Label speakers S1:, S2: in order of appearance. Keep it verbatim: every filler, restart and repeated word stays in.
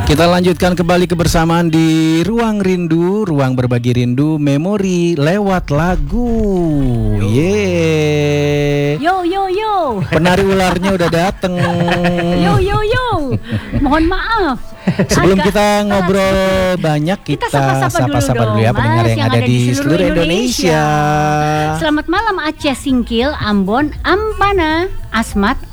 S1: Kita lanjutkan kembali kebersamaan di Ruang Rindu, ruang berbagi rindu, memori lewat lagu. Yeay.
S2: Yo yo yo.
S1: Penari ularnya udah dateng.
S2: Yo yo yo. Mohon maaf.
S1: Sebelum
S2: Agak
S1: kita ngobrol banyak, kita,
S2: kita sapa-sapa dulu,
S1: sapa-sapa dulu ya
S2: dong,
S1: pendengar
S2: Mas,
S1: yang, ada di seluruh Indonesia.
S2: Selamat malam Aceh Singkil, Ambon, Ampana, Asmat,